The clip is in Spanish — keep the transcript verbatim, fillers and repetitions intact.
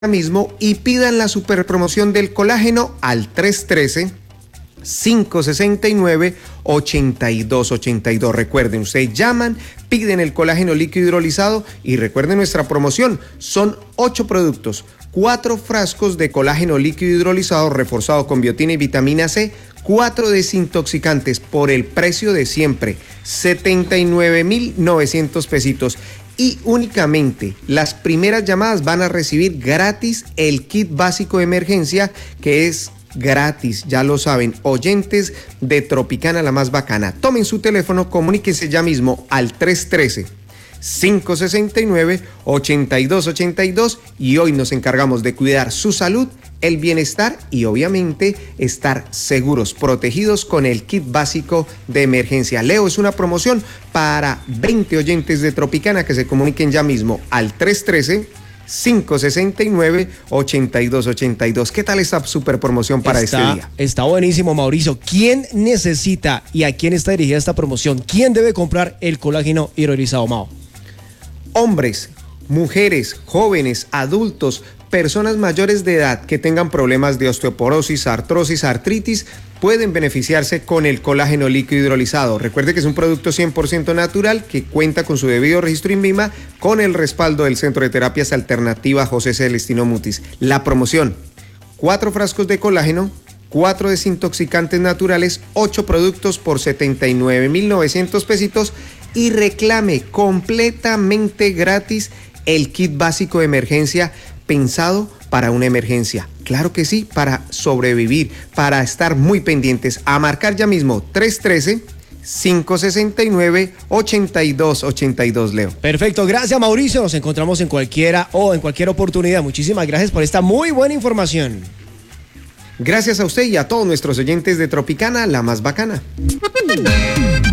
mismo y pidan la super promoción del colágeno al tres uno tres, cinco seis nueve, ocho dos ocho dos. Recuerden, ustedes llaman, piden el colágeno líquido hidrolizado y recuerden nuestra promoción. Son ocho productos, cuatro frascos de colágeno líquido hidrolizado reforzado con biotina y vitamina C, cuatro desintoxicantes por el precio de siempre, setenta y nueve mil novecientos pesitos. Y únicamente las primeras llamadas van a recibir gratis el kit básico de emergencia, que es gratis, ya lo saben, oyentes de Tropicana, la más bacana. Tomen su teléfono, comuníquense ya mismo al tres uno tres, cinco seis nueve, ocho dos ocho dos y hoy nos encargamos de cuidar su salud, el bienestar y obviamente estar seguros, protegidos con el kit básico de emergencia. Leo, es una promoción para veinte oyentes de Tropicana que se comuniquen ya mismo al tres uno tres, cinco seis nueve, ocho dos ocho dos. ¿Qué tal esta super promoción para está, este día? Está buenísimo, Mauricio. ¿Quién necesita y a quién está dirigida esta promoción? ¿Quién debe comprar el colágeno hidrolizado, Mao? Hombres, mujeres, jóvenes, adultos, personas mayores de edad que tengan problemas de osteoporosis, artrosis, artritis, pueden beneficiarse con el colágeno líquido hidrolizado. Recuerde que es un producto cien por ciento natural que cuenta con su debido registro INVIMA con el respaldo del Centro de Terapias Alternativas José Celestino Mutis. La promoción: cuatro frascos de colágeno, cuatro desintoxicantes naturales, ocho productos por setenta y nueve mil novecientos pesitos y reclame completamente gratis el kit básico de emergencia pensado para una emergencia. Claro que sí, para sobrevivir, para estar muy pendientes. A marcar ya mismo tres uno tres, cinco seis nueve, ocho dos ocho dos, Leo. Perfecto, gracias, Mauricio. Nos encontramos en cualquiera o en cualquier oportunidad. Muchísimas gracias por esta muy buena información. Gracias a usted y a todos nuestros oyentes de Tropicana, la más bacana.